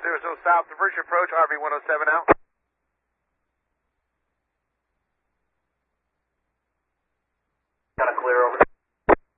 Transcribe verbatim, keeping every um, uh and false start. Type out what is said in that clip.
zero zero South, reverse your approach, R V one oh seven out.